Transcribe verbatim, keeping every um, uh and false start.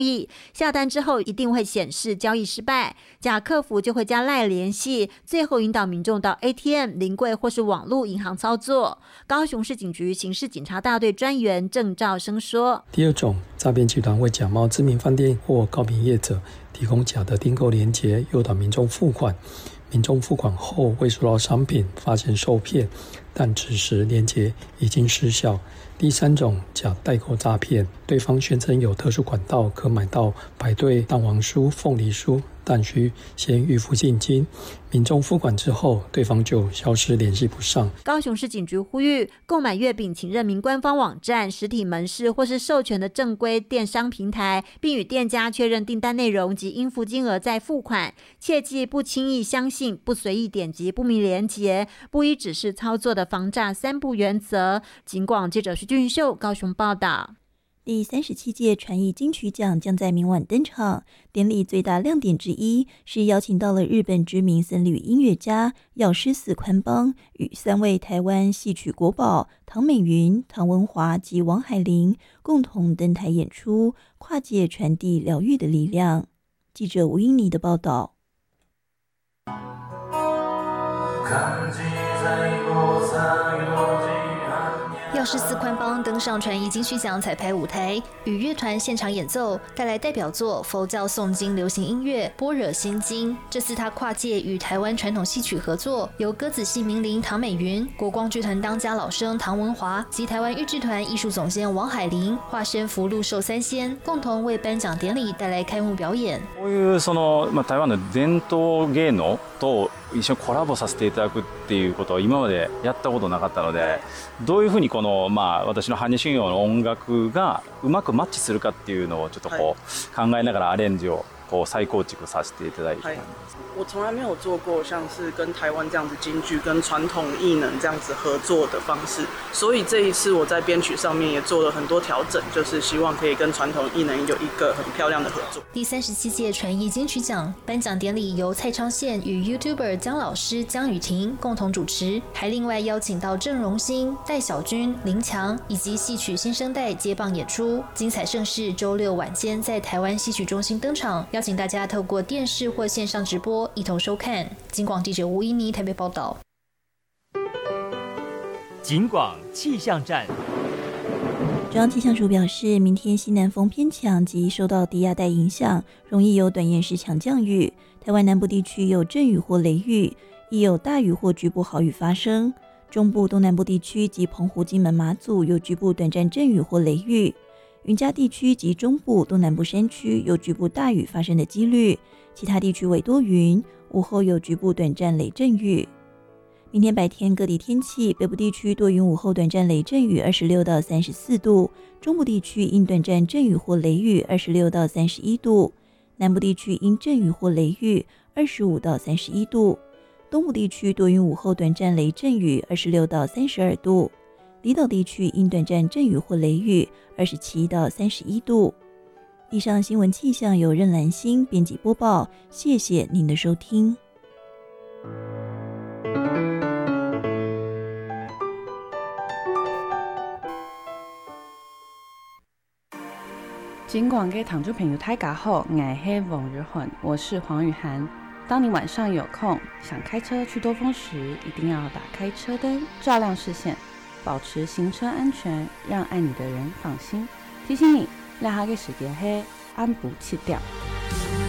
易，下单之后一定会显示交易失败，假客服就会加赖联系，最后引导民众到 A T M、临柜或是网络银行操作。高雄市警局刑事警察大队专员郑兆生说， 第二种诈骗集团会假冒知名饭店或糕饼业者，提供假的订购连结，诱导民众付款，民众付款后未收到商品，发现受骗，但此时连结已经失效。第三种假代购诈骗，对方宣称有特殊管道可买到排队蛋黄酥、凤梨酥，但需先预付现金，民众付款之后，对方就消失联系不上。 高雄市警局呼吁，购买月饼请认明官方网站、实体门市或是授权的正规电商平台，并与店家确认订单内容及应付金额再付款。切记不轻易相信、不随意点击不明连结、不依指示操作的防诈三不原则。警广记者徐俊秀高雄报道。 第三十七届传艺金曲奖将在明晚登场，典礼最大亮点之一是邀请到了日本知名僧侣音乐家药师寺宽邦与三位台湾戏曲国宝唐美云、唐文华及王海玲共同登台演出，跨界传递疗愈的力量。记者吴英妮的报道。 药师寺宽邦登上传艺金曲奖彩排舞台，与乐团现场演奏，带来代表作佛教诵经流行音乐《般若心经》。这次他跨界与台湾传统戏曲合作，由歌子戏名伶唐美云、国光剧团当家老生唐文华及台湾豫剧团艺术总监王海玲化身福禄寿三仙，共同为颁奖典礼带来开幕表演。 こういうその、まあ、台湾の伝統芸能と一緒にコラボさせていただくっていうことを今までやったことなかったので、どういうふうにこの、まあ、私の般若心経の音楽がうまくマッチするかっていうのをちょっとこう考えながらアレンジをこう再構築させていただいて、はい、 我从来没有做过像是跟台湾这样子京剧跟传统艺能这样子合作的方式，所以这一次我在编曲上面也做了很多调整，就是希望可以跟传统艺能有一个很漂亮的合作。 第三十七届传艺金曲奖颁奖典礼由蔡昌宪与 YouTuber 姜老师姜雨婷共同主持，还另外邀请到郑荣兴、戴小军、林强以及戏曲新生代接棒演出。精彩盛事周六晚间在台湾戏曲中心登场，邀请大家透过电视或线上直播一同收看。警广记者吴依妮台北报道。 警广气象站。 中央气象署表示，明天西南风偏强及受到低压带影响，容易有短延时强降雨。台湾南部地区有阵雨或雷雨，亦有大雨或局部豪雨发生。中部、东南部地区及澎湖、金门、马祖有局部短暂阵雨或雷雨。云嘉地区及中部、东南部山区有局部大雨发生的几率，其他地区为多云，午后有局部短暂雷阵雨。明天白天各地天气，北部地区多云，午后短暂雷阵雨，二十六到三十四度；中部地区因短暂阵雨或雷雨，二十六到三十一度；南部地区因阵雨或雷雨，二十五到三十一度；东部地区多云，午后短暂雷阵雨，二十六到三十二度；离岛地区因短暂阵雨或雷雨，二十七到三十一度。以上新闻气象由任兰心编辑播报，谢谢您的收听。 尽管给糖珠朋友大家好，我是王日恒，我是黄雨涵。当你晚上有空想开车去兜风时，一定要打开车灯，照亮视线，保持行车安全，让爱你的人放心。提醒你，让他给时间黑安不弃掉。